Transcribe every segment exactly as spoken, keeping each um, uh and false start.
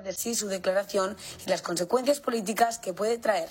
de sí su declaración y las consecuencias políticas que puede traer.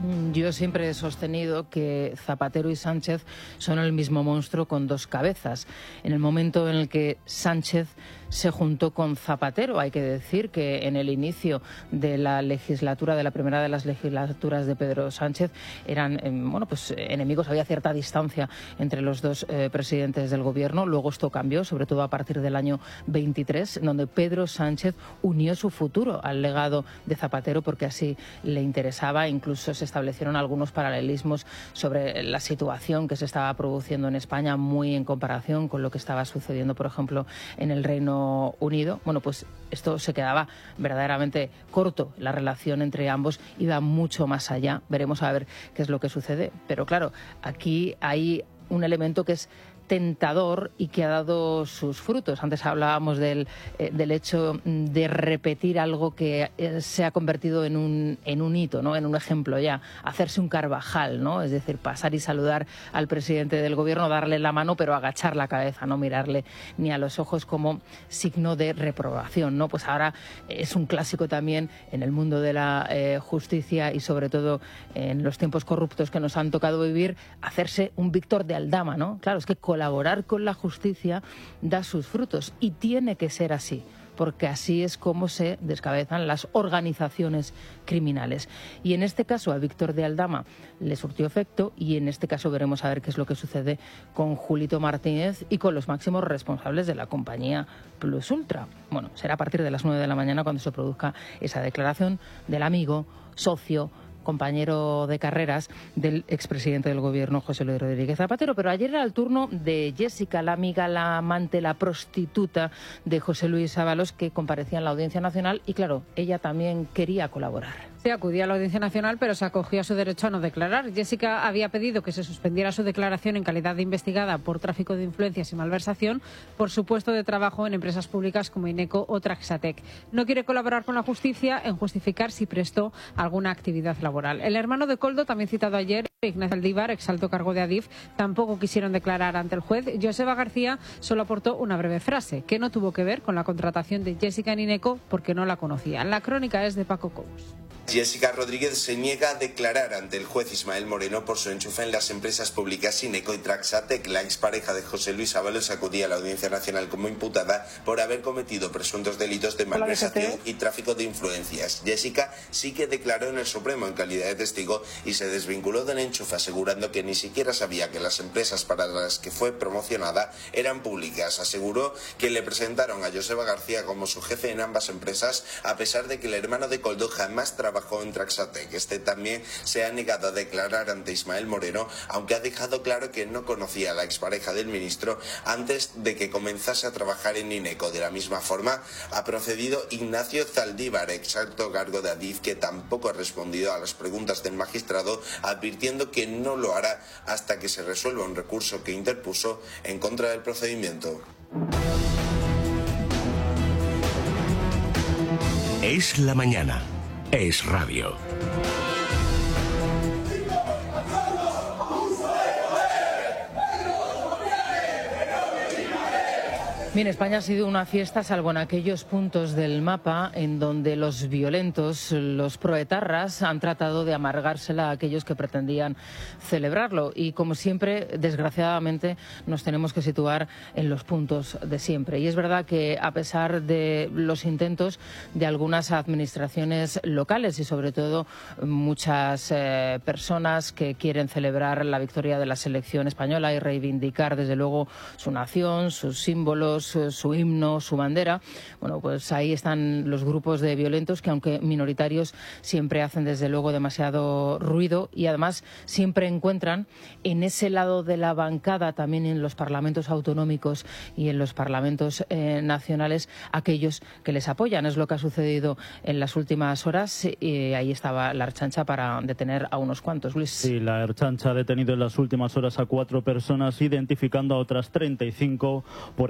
Yo siempre he sostenido que Zapatero y Sánchez son el mismo monstruo con dos cabezas. En el momento en el que Sánchez se juntó con Zapatero, hay que decir que en el inicio de la legislatura, de la primera de las legislaturas de Pedro Sánchez, eran eh, bueno, pues, enemigos, había cierta distancia entre los dos eh, presidentes del gobierno. Luego esto cambió, sobre todo a partir del año veintitrés, donde Pedro Sánchez unió su futuro al legado de Zapatero porque así le interesaba. Incluso se establecieron algunos paralelismos sobre la situación que se estaba produciendo en España, muy en comparación con lo que estaba sucediendo, por ejemplo, en el Reino Unido. Bueno, pues esto se quedaba verdaderamente corto. La relación entre ambos iba mucho más allá. Veremos a ver qué es lo que sucede. Pero claro, aquí hay un elemento que es tentador y que ha dado sus frutos. Antes hablábamos del, eh, del hecho de repetir algo que eh, se ha convertido en un, en un hito, ¿no? En un ejemplo ya, hacerse un Carvajal, ¿no? Es decir, pasar y saludar al presidente del gobierno, darle la mano, pero agachar la cabeza, no mirarle ni a los ojos como signo de reprobación, ¿no? Pues ahora es un clásico también en el mundo de la eh, justicia y sobre todo en los tiempos corruptos que nos han tocado vivir, hacerse un Víctor de Aldama, ¿no? Claro, es que colaborar con la justicia da sus frutos y tiene que ser así, porque así es como se descabezan las organizaciones criminales. Y en este caso a Víctor de Aldama le surtió efecto y en este caso veremos a ver qué es lo que sucede con Julito Martínez y con los máximos responsables de la compañía Plus Ultra. Bueno, será a partir de las nueve de la mañana cuando se produzca esa declaración del amigo, socio, compañero de carreras del expresidente del gobierno, José Luis Rodríguez Zapatero. Pero ayer era el turno de Jessica, la amiga, la amante, la prostituta de José Luis Ábalos, que comparecía en la Audiencia Nacional y, claro, ella también quería colaborar. Sí, acudía a la Audiencia Nacional, pero se acogió a su derecho a no declarar. Jessica había pedido que se suspendiera su declaración en calidad de investigada por tráfico de influencias y malversación por su puesto de trabajo en empresas públicas como Ineco o Traxatec. No quiere colaborar con la justicia en justificar si prestó alguna actividad laboral. El hermano de Koldo, también citado ayer, Ignacio Aldívar, ex alto cargo de Adif, tampoco quisieron declarar ante el juez. Joseba García solo aportó una breve frase, que no tuvo que ver con la contratación de Jessica en Ineco porque no la conocía. La crónica es de Paco Cous. Jessica Rodríguez se niega a declarar ante el juez Ismael Moreno por su enchufe en las empresas públicas Ineco y Traxatec. La expareja de José Luis Ábalos acudía a la Audiencia Nacional como imputada por haber cometido presuntos delitos de malversación y tráfico de influencias. Jessica sí que declaró en el Supremo en calidad de testigo y se desvinculó del enchufe, asegurando que ni siquiera sabía que las empresas para las que fue promocionada eran públicas. Aseguró que le presentaron a Joseba García como su jefe en ambas empresas, a pesar de que el hermano de Koldo jamás trabajó en Traxatec. Este también se ha negado a declarar ante Ismael Moreno, aunque ha dejado claro que no conocía a la expareja del ministro antes de que comenzase a trabajar en Ineco. De la misma forma ha procedido Ignacio Zaldívar, ex alto cargo de Adif, que tampoco ha respondido a las preguntas del magistrado, advirtiendo que no lo hará hasta que se resuelva un recurso que interpuso en contra del procedimiento. Es la mañana. Es radio. Bien, España ha sido una fiesta, salvo en aquellos puntos del mapa en donde los violentos, los proetarras, han tratado de amargársela a aquellos que pretendían celebrarlo. Y como siempre, desgraciadamente, nos tenemos que situar en los puntos de siempre. Y es verdad que a pesar de los intentos de algunas administraciones locales y sobre todo muchas eh, personas que quieren celebrar la victoria de la selección española y reivindicar desde luego su nación, sus símbolos, su himno, su bandera, bueno, pues ahí están los grupos de violentos que, aunque minoritarios, siempre hacen desde luego demasiado ruido y además siempre encuentran en ese lado de la bancada, también en los parlamentos autonómicos y en los parlamentos eh, nacionales, aquellos que les apoyan. Es lo que ha sucedido en las últimas horas y ahí estaba la Ertzaintza para detener a unos cuantos. Luis. Sí, la Ertzaintza ha detenido en las últimas horas a cuatro personas, identificando a otras treinta y cinco por amenazar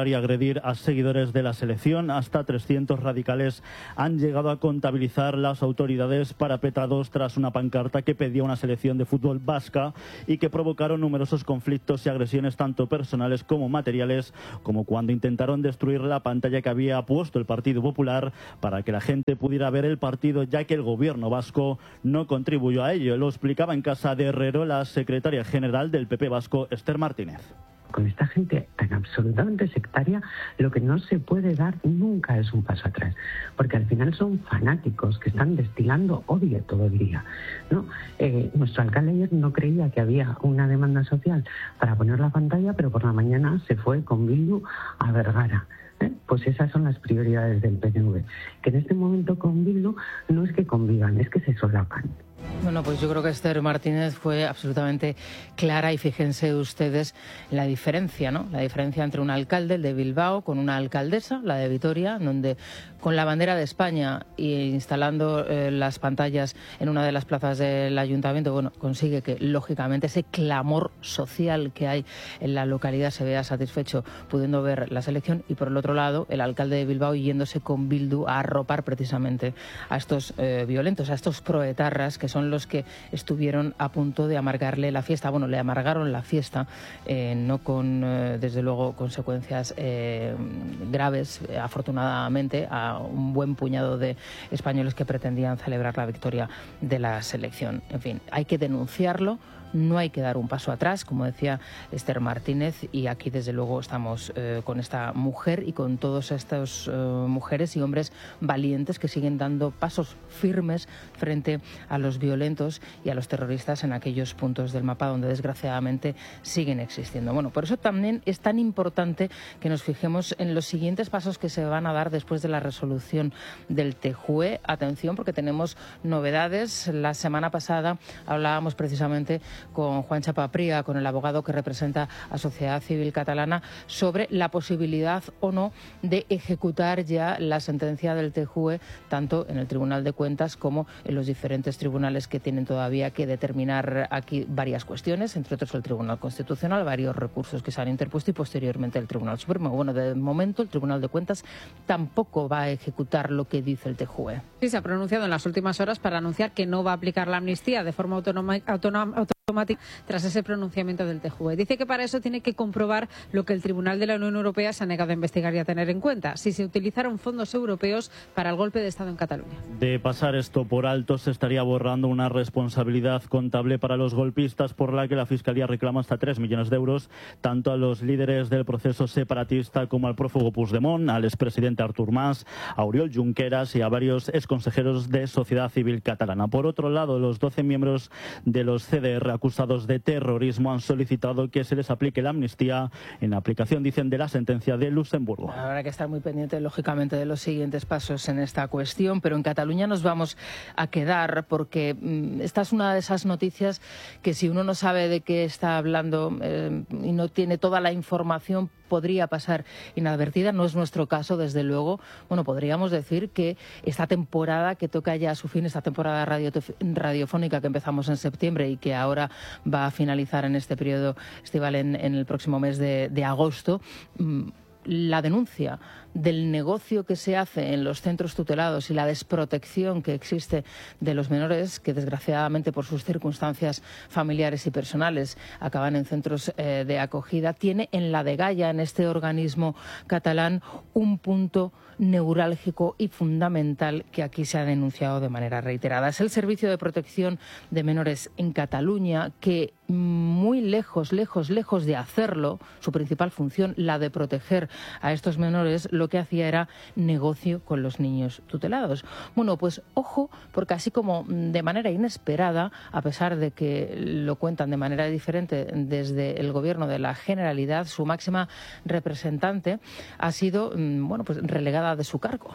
insultar y agredir a seguidores de la selección. Hasta trescientos radicales han llegado a contabilizar las autoridades parapetados tras una pancarta que pedía una selección de fútbol vasca y que provocaron numerosos conflictos y agresiones tanto personales como materiales, como cuando intentaron destruir la pantalla que había puesto el Partido Popular para que la gente pudiera ver el partido, ya que el gobierno vasco no contribuyó a ello. Lo explicaba en casa de Herrero la secretaria general del P P vasco, Esther Martínez. Con esta gente tan absolutamente sectaria, lo que no se puede dar nunca es un paso atrás, porque al final son fanáticos que están destilando odio todo el día, ¿no? Eh, nuestro alcalde ayer no creía que había una demanda social para poner la pantalla, pero por la mañana se fue con Bildu a Vergara. ¿Eh? Pues esas son las prioridades del P N V, que en este momento con Bildu no es que convivan, es que se solapan. Bueno, pues yo creo que Esther Martínez fue absolutamente clara y fíjense ustedes la diferencia, ¿no? La diferencia entre un alcalde, el de Bilbao, con una alcaldesa, la de Vitoria, donde con la bandera de España e instalando eh, las pantallas en una de las plazas del ayuntamiento, bueno, consigue que lógicamente ese clamor social que hay en la localidad se vea satisfecho pudiendo ver la selección, y por el otro lado el alcalde de Bilbao yéndose con Bildu a arropar precisamente a estos eh, violentos, a estos proetarras que son los que estuvieron a punto de amargarle la fiesta. Bueno, le amargaron la fiesta, eh, no con, eh, desde luego, consecuencias eh, graves, eh, afortunadamente, a un buen puñado de españoles que pretendían celebrar la victoria de la selección. En fin, hay que denunciarlo. No hay que dar un paso atrás, como decía Esther Martínez, y aquí desde luego estamos eh, con esta mujer y con todas estas eh, mujeres y hombres valientes que siguen dando pasos firmes frente a los violentos y a los terroristas en aquellos puntos del mapa donde desgraciadamente siguen existiendo. Bueno, por eso también es tan importante que nos fijemos en los siguientes pasos que se van a dar después de la resolución del T J U E. Atención, porque tenemos novedades. La semana pasada hablábamos precisamente con Juan Chapapría, con el abogado que representa a Sociedad Civil Catalana, sobre la posibilidad o no de ejecutar ya la sentencia del T J U E, tanto en el Tribunal de Cuentas como en los diferentes tribunales que tienen todavía que determinar aquí varias cuestiones, entre otros el Tribunal Constitucional, varios recursos que se han interpuesto y posteriormente el Tribunal Supremo. Bueno, de momento el Tribunal de Cuentas tampoco va a ejecutar lo que dice el T J U E. Sí, se ha pronunciado en las últimas horas para anunciar que no va a aplicar la amnistía de forma autónoma, autónoma, automática tras ese pronunciamiento del T J U E. Dice que para eso tiene que comprobar lo que el Tribunal de la Unión Europea se ha negado a investigar y a tener en cuenta, si se utilizaron fondos europeos para el golpe de Estado en Cataluña. De pasar esto por alto, se estaría borrando una responsabilidad contable para los golpistas por la que la Fiscalía reclama hasta tres millones de euros, tanto a los líderes del proceso separatista como al prófugo Puigdemont, al expresidente Artur Mas, a Oriol Junqueras y a varios exconsejeros de Sociedad Civil Catalana. Por otro lado, los doce miembros de los C D R acusados de terrorismo han solicitado que se les aplique la amnistía en aplicación, dicen, de la sentencia de Luxemburgo. Habrá que estar muy pendiente, lógicamente, de los siguientes pasos en esta cuestión, pero en Cataluña nos vamos a quedar porque mmm, esta es una de esas noticias que si uno no sabe de qué está hablando eh, y no tiene toda la información, podría pasar inadvertida. No es nuestro caso, desde luego. Bueno, podríamos decir que esta temporada que toca ya a su fin, esta temporada radio, radiofónica que empezamos en septiembre y que ahora va a finalizar en este periodo estival en, en el próximo mes de, de agosto, mmm, la denuncia del negocio que se hace en los centros tutelados y la desprotección que existe de los menores que desgraciadamente por sus circunstancias familiares y personales acaban en centros eh, de acogida, tiene en la Dgaia, en este organismo catalán, un punto neurálgico y fundamental que aquí se ha denunciado de manera reiterada. Es el Servicio de Protección de Menores en Cataluña, que muy lejos, lejos, lejos de hacerlo, su principal función, la de proteger a estos menores, lo que hacía era negocio con los niños tutelados. Bueno, pues ojo, porque así como de manera inesperada, a pesar de que lo cuentan de manera diferente desde el Gobierno de la Generalidad, su máxima representante ha sido, bueno, pues relegada de su cargo.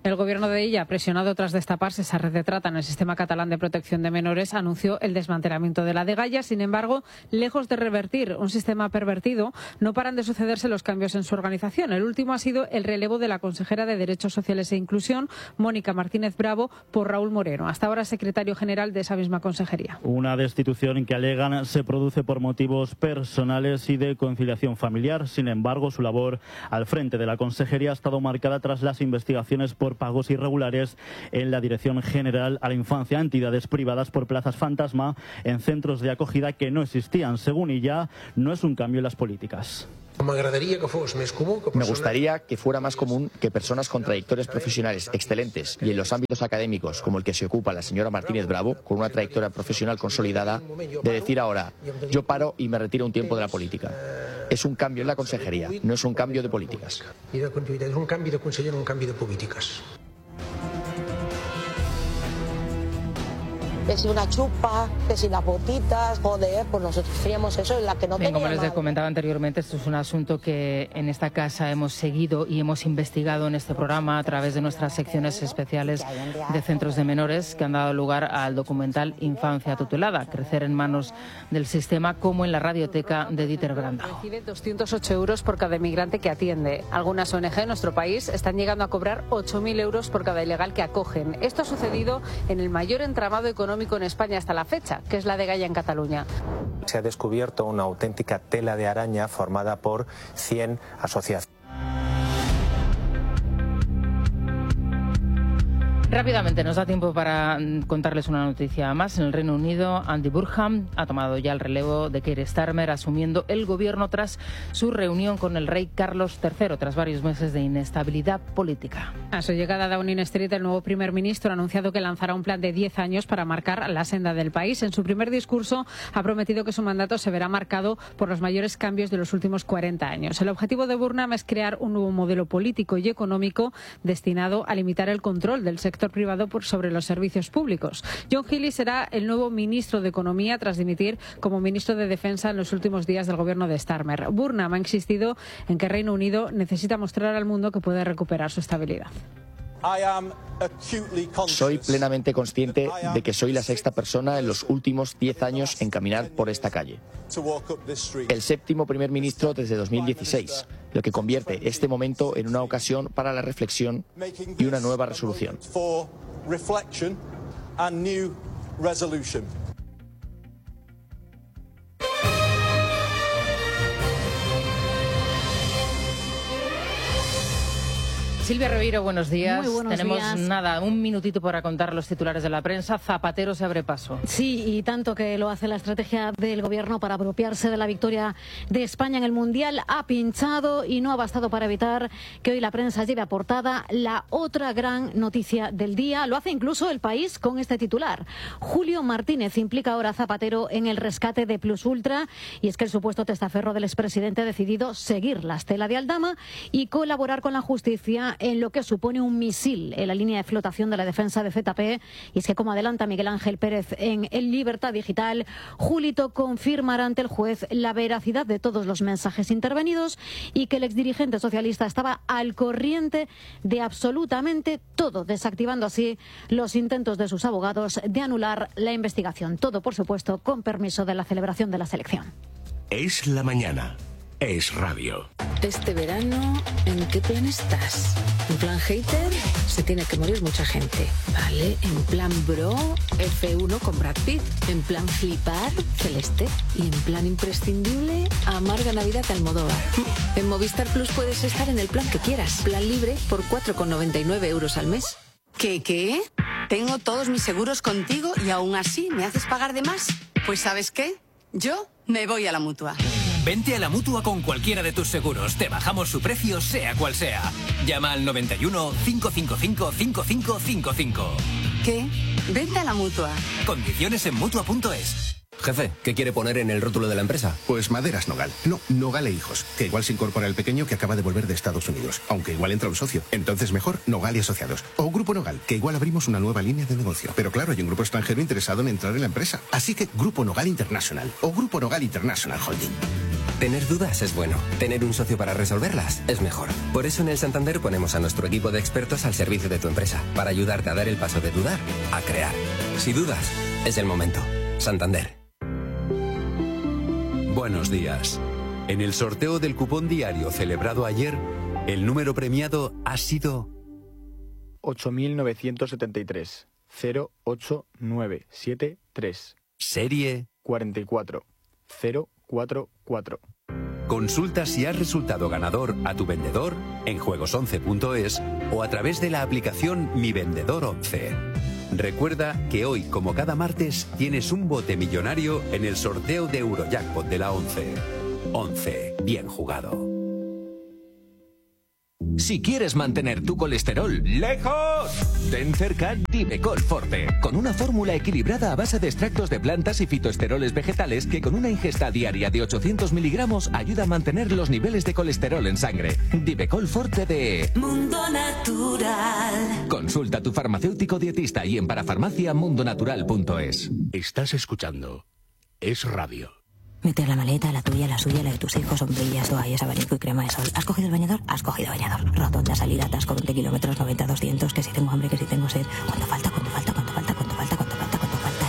El gobierno de Illa, presionado tras destaparse esa red de trata en el sistema catalán de protección de menores, anunció el desmantelamiento de la Dgaia. Sin embargo, lejos de revertir un sistema pervertido, no paran de sucederse los cambios en su organización. El último ha sido el relevo de la consejera de Derechos Sociales e Inclusión, Mónica Martínez Bravo, por Raúl Moreno, hasta ahora secretario general de esa misma consejería. Una destitución que alegan se produce por motivos personales y de conciliación familiar. Sin embargo, su labor al frente de la consejería ha estado marcada tras las investigaciones por pagos irregulares en la Dirección General a la Infancia a entidades privadas por plazas fantasma en centros de acogida que no existían. Según ella, no es un cambio en las políticas. Me gustaría que fuera más común que personas con trayectorias profesionales excelentes y en los ámbitos académicos, como el que se ocupa la señora Martínez Bravo, con una trayectoria profesional consolidada, de decir ahora, yo paro y me retiro un tiempo de la política. Es un cambio en la consejería, no es un cambio de políticas. Es un cambio de conseller, un cambio de políticas. Que si una chupa, que si las botitas, joder, pues nosotros queríamos eso, en la que no Bien, tenía como les nada. comentaba anteriormente, esto es un asunto que en esta casa hemos seguido y hemos investigado en este programa a través de nuestras secciones especiales de centros de menores que han dado lugar al documental Infancia Tutelada, crecer en manos del sistema, como en la radioteca de Dieter Brandau. Recibe doscientos ocho euros por cada inmigrante que atiende. Algunas O N G en nuestro país están llegando a cobrar ocho mil euros por cada ilegal que acogen. Esto ha sucedido en el mayor entramado económico en España hasta la fecha, que es la Dgaia en Cataluña. Se ha descubierto una auténtica tela de araña formada por cien asociaciones. Rápidamente, nos da tiempo para contarles una noticia más. En el Reino Unido, Andy Burnham ha tomado ya el relevo de Keir Starmer, asumiendo el gobierno tras su reunión con el rey Carlos tercero, tras varios meses de inestabilidad política. A su llegada a Downing Street, el nuevo primer ministro ha anunciado que lanzará un plan de diez años para marcar la senda del país. En su primer discurso ha prometido que su mandato se verá marcado por los mayores cambios de los últimos cuarenta años. El objetivo de Burnham es crear un nuevo modelo político y económico destinado a limitar el control del sector privado por sobre los servicios públicos. John Healey será el nuevo ministro de Economía tras dimitir como ministro de Defensa en los últimos días del gobierno de Starmer. Burnham ha insistido en que Reino Unido necesita mostrar al mundo que puede recuperar su estabilidad. Soy plenamente consciente de que soy la sexta persona en los últimos diez años en caminar por esta calle. El séptimo primer ministro desde dos mil dieciséis, lo que convierte este momento en una ocasión para la reflexión y una nueva resolución. Silvia Ribeiro, buenos días. Muy buenos Tenemos días. nada, un minutito para contar los titulares de la prensa. Zapatero se abre paso. Sí, y tanto que lo hace la estrategia del gobierno para apropiarse de la victoria de España en el Mundial. Ha pinchado y no ha bastado para evitar que hoy la prensa lleve a portada la otra gran noticia del día. Lo hace incluso El País con este titular. Julio Martínez implica ahora a Zapatero en el rescate de Plus Ultra. Y es que el supuesto testaferro del expresidente ha decidido seguir la estela de Aldama y colaborar con la justicia en lo que supone un misil en la línea de flotación de la defensa de Z P. Y es que, como adelanta Miguel Ángel Pérez en El Libertad Digital, Julito confirmará ante el juez la veracidad de todos los mensajes intervenidos y que el exdirigente socialista estaba al corriente de absolutamente todo, desactivando así los intentos de sus abogados de anular la investigación. Todo, por supuesto, con permiso de la celebración de la selección. Es la mañana. Es radio. Este verano, ¿en qué plan estás? ¿En plan hater? Se tiene que morir mucha gente. Vale, en plan bro, F uno con Brad Pitt. En plan flipar, Celeste. Y en plan imprescindible, amarga Navidad Almodóvar. En Movistar Plus puedes estar en el plan que quieras. Plan libre por cuatro con noventa y nueve euros al mes. ¿Qué, qué? Tengo todos mis seguros contigo y aún así me haces pagar de más. Pues ¿sabes qué? Yo me voy a la Mutua. Vente a la Mutua con cualquiera de tus seguros. Te bajamos su precio, sea cual sea. Llama al noventa y uno, cinco cinco cinco, cinco cinco cinco cinco. ¿Qué? Vente a la Mutua. Condiciones en Mutua punto es. Jefe, ¿qué quiere poner en el rótulo de la empresa? Pues Maderas Nogal. No, Nogal e Hijos. Que igual se incorpora el pequeño que acaba de volver de Estados Unidos. Aunque igual entra un socio. Entonces mejor Nogal y Asociados. O Grupo Nogal, que igual abrimos una nueva línea de negocio. Pero claro, hay un grupo extranjero interesado en entrar en la empresa. Así que Grupo Nogal International. O Grupo Nogal International Holding. Tener dudas es bueno. Tener un socio para resolverlas es mejor. Por eso en el Santander ponemos a nuestro equipo de expertos al servicio de tu empresa, para ayudarte a dar el paso de dudar a crear. Si dudas, es el momento. Santander. Buenos días. En el sorteo del cupón diario celebrado ayer, el número premiado ha sido ocho mil novecientos setenta y tres, cero ocho nueve siete tres. Serie cuarenta y cuatro, cero cuatro cuatro. Consulta si has resultado ganador a tu vendedor en juegos once punto es o a través de la aplicación Mi Vendedor once. Recuerda que hoy, como cada martes, tienes un bote millonario en el sorteo de Eurojackpot de la once. once. Bien jugado. Si quieres mantener tu colesterol lejos, ten cerca Divecol Forte, con una fórmula equilibrada a base de extractos de plantas y fitoesteroles vegetales que con una ingesta diaria de ochocientos miligramos ayuda a mantener los niveles de colesterol en sangre. Divecol Forte de Mundo Natural. Consulta a tu farmacéutico dietista y en parafarmacia mundonatural punto es. Estás escuchando Es Radio. Meter la maleta, la tuya, la suya, la de tus hijos, sombrillas, toallas, abanico y crema de sol. ¿Has cogido el bañador? Has cogido bañador. Rotonda, salida, atasco, veinte kilómetros, noventa, doscientos, que si tengo hambre, que si tengo sed. ¿Cuánto falta? ¿Cuánto falta? ¿Cuánto falta? ¿Cuánto falta? ¿Cuánto falta? ¿Cuánto falta?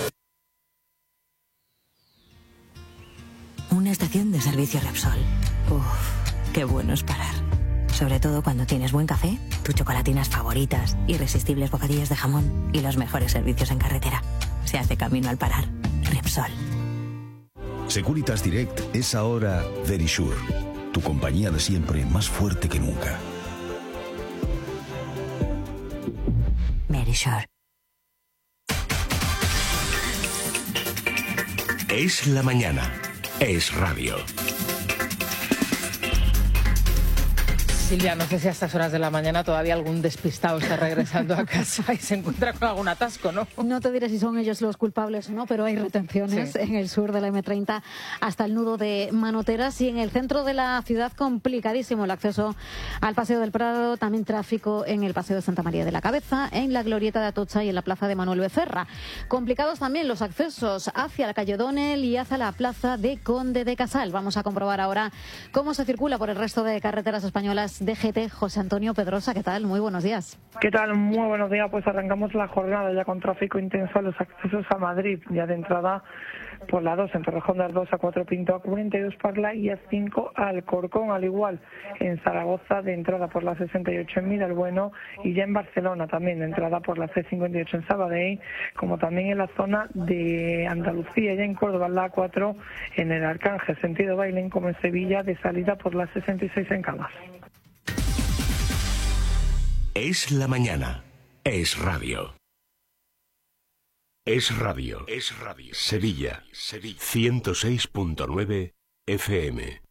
Y... Una estación de servicio Repsol. Uf, qué bueno es parar. Sobre todo cuando tienes buen café, tus chocolatinas favoritas, irresistibles bocadillas de jamón y los mejores servicios en carretera. Se hace camino al parar. Repsol. Securitas Direct es ahora Verisure, tu compañía de siempre más fuerte que nunca. Verisure. Es la mañana. Es Radio. Silvia, no sé si a estas horas de la mañana todavía algún despistado está regresando a casa y se encuentra con algún atasco, ¿no? No te diré si son ellos los culpables o no, pero hay retenciones sí. en el sur de la eme treinta hasta el nudo de Manoteras y en el centro de la ciudad complicadísimo el acceso al Paseo del Prado, también tráfico en el Paseo de Santa María de la Cabeza, en la Glorieta de Atocha y en la Plaza de Manuel Becerra. Complicados también los accesos hacia la calle O'Donnell y hacia la Plaza de Conde de Casal. Vamos a comprobar ahora cómo se circula por el resto de carreteras españolas D G T. José Antonio Pedrosa, ¿qué tal? Muy buenos días. ¿Qué tal? Muy buenos días. Pues arrancamos la jornada ya con tráfico intenso a los accesos a Madrid, ya de entrada por la dos, en Torrejón de Ardoz a cuatro Pinto, a cuarenta y dos Parla y a cinco al Corcón, al igual en Zaragoza de entrada por la sesenta y ocho en Midalbueno y ya en Barcelona también de entrada por la ce cincuenta y ocho en Sabadell, como también en la zona de Andalucía, ya en Córdoba la a cuatro en el Arcángel, sentido Bailén, como en Sevilla de salida por la sesenta y seis en Camas. Es la mañana. Es Radio. Es Radio. Es Radio. Sevilla. Sevilla. ciento seis punto nueve F M.